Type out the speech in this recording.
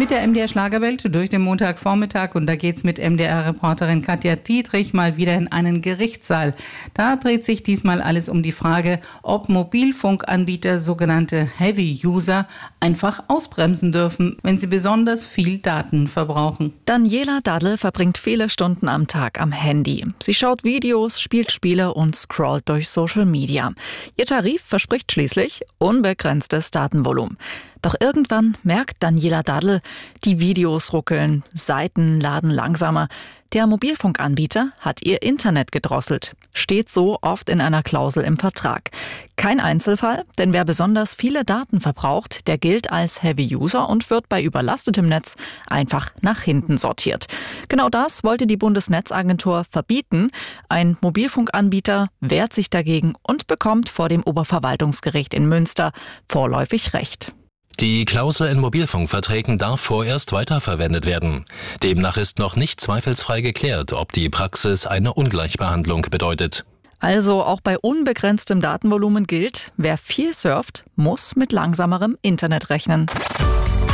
Mit der MDR Schlagerwelt durch den Montagvormittag und da geht's mit MDR-Reporterin Katja Dietrich mal wieder in einen Gerichtssaal. Da dreht sich diesmal alles um die Frage, ob Mobilfunkanbieter, sogenannte Heavy-User, einfach ausbremsen dürfen, wenn sie besonders viel Daten verbrauchen. Daniela Daddel verbringt viele Stunden am Tag am Handy. Sie schaut Videos, spielt Spiele und scrollt durch Social Media. Ihr Tarif verspricht schließlich unbegrenztes Datenvolumen. Doch irgendwann merkt Daniela Daddel, die Videos ruckeln, Seiten laden langsamer. Der Mobilfunkanbieter hat ihr Internet gedrosselt. Steht so oft in einer Klausel im Vertrag. Kein Einzelfall, denn wer besonders viele Daten verbraucht, der gilt als Heavy User und wird bei überlastetem Netz einfach nach hinten sortiert. Genau das wollte die Bundesnetzagentur verbieten. Ein Mobilfunkanbieter wehrt sich dagegen und bekommt vor dem Oberverwaltungsgericht in Münster vorläufig Recht. Die Klausel in Mobilfunkverträgen darf vorerst weiterverwendet werden. Demnach ist noch nicht zweifelsfrei geklärt, ob die Praxis eine Ungleichbehandlung bedeutet. Also auch bei unbegrenztem Datenvolumen gilt, wer viel surft, muss mit langsamerem Internet rechnen.